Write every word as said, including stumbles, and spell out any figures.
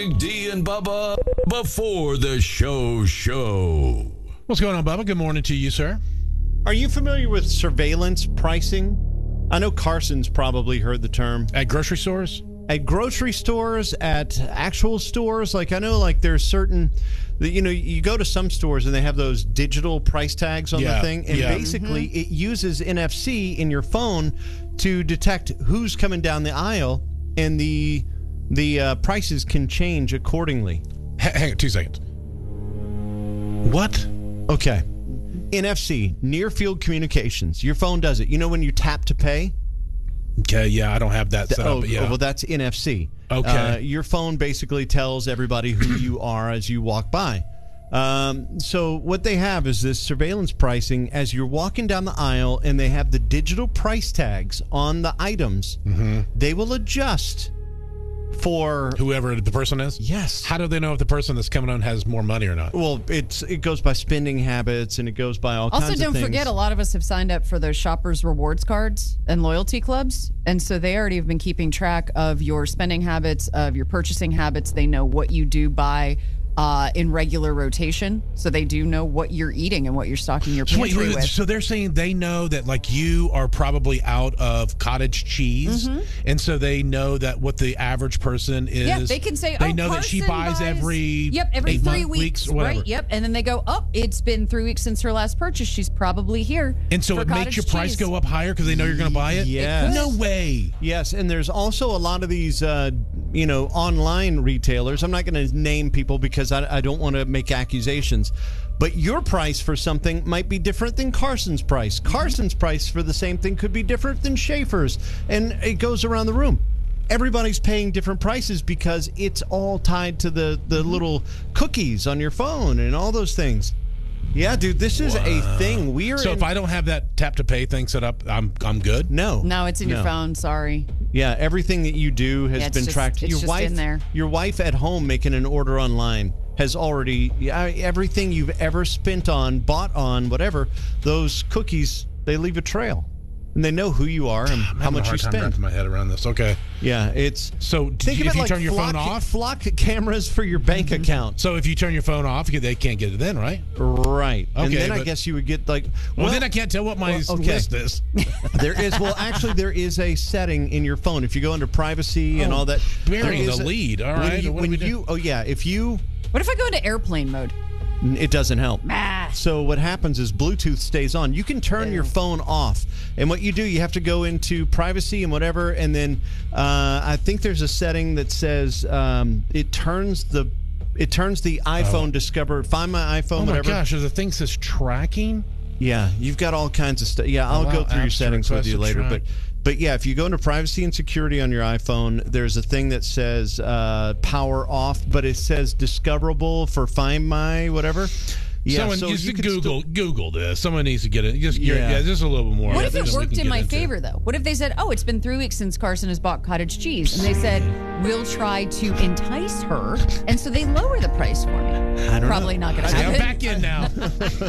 Big D and Bubba before the show show. What's going on, Bubba? Good morning to you, sir. Are you familiar with surveillance pricing? I know Carson's probably heard the term. At grocery stores? At grocery stores, at actual stores. Like, I know, like, there's certain, you know, you go to some stores and they have those digital price tags on Yeah, the thing. And yeah. basically, it uses N F C in your phone to detect who's coming down the aisle, and the the uh, prices can change accordingly. H- hang on two seconds. What? Okay. N F C, Near Field Communications. Your phone does it. You know when you tap to pay? Okay, yeah, I don't have that set oh, up, but yeah. well, that's N F C. Okay. Uh, your phone basically tells everybody who you are as you walk by. Um, so what they have is this surveillance pricing as you're walking down the aisle, and they have the digital price tags on the items. Mm-hmm. They will adjust for whoever the person is? Yes. How do they know if the person that's coming on has more money or not? Well, it's it goes by spending habits, and it goes by all Also, kinds of things. Also, don't forget, a lot of us have signed up for those shoppers rewards cards and loyalty clubs. And so they already have been keeping track of your spending habits, of your purchasing habits. They know what you do buy uh, in regular rotation. So they do know what you're eating and what you're stocking your pantry Wait, with. so they're saying they know that, like, you are probably out of cottage cheese, Mhm. and so they know that what the average person is. Yeah, they can say, they oh, know that she Carson buys, buys every yep every eight three month, weeks, or whatever. right? Yep, and then they go, oh, it's been three weeks since her last purchase. She's probably here. And so for it makes cottage your price cheese. go up higher because they know you're going to buy it? Yes. No way. Yes, and there's also a lot of these, uh, you know, online retailers. I'm not going to name people because I, I don't want to make accusations. But your price for something might be different than Carson's price. Carson's price for the same thing could be different than Schaefer's. And it goes around the room. Everybody's paying different prices because it's all tied to the, the little cookies on your phone and all those things. Yeah, dude, this is Wow. a thing. We are So in, if I don't have that tap to pay thing set up, I'm I'm good? No. No, it's in your No. phone. Sorry. Yeah, everything that you do has Yeah, it's been just- tracked. it's your just wife, in there. your wife at home making an order online has already yeah, everything you've ever spent on, bought on, whatever. Those cookies, they leave a trail, and they know who you are and I'm how having much a hard you time spend. wrapping my head around this. Okay. Yeah, it's So did think you, of if it you like turn your flock, phone off? flock cameras for your bank account. So if you turn your phone off, they can't get it then, right? Right. and Okay, then I but- guess you would get like Well, then I can't tell what my well, okay. list is. There is well actually there is a setting in your phone if you go under privacy and Oh, all that. bury there is the a- lead, all when right, you, what do when we do? you oh yeah, if you What if I go into airplane mode? it doesn't help. Ah. So what happens is Bluetooth stays on. You can turn Ew. your phone off. And what you do, you have to go into privacy and whatever. And then uh, I think there's a setting that says um, it turns the it turns the iPhone Oh. Discover, Find My iPhone, Oh my whatever. gosh, there's a thing that says tracking? Yeah, you've got all kinds of stuff. Yeah, I'll wow, go through your apps to settings with request you a later. track. But but yeah, if you go into privacy and security on your iPhone, there's a thing that says uh, power off, but it says discoverable for Find My whatever. Yeah, Someone so just you can Google still- Google this. Someone needs to get it. Just yeah, Yeah. yeah just a little bit more. What if that it we worked can in get my into. favor, though? What if they said, oh, it's been three weeks since Carson has bought cottage cheese, and they said, we'll try to entice her, and so they lower the price for me? I don't Probably know. not going to See, I'm happen. back in now.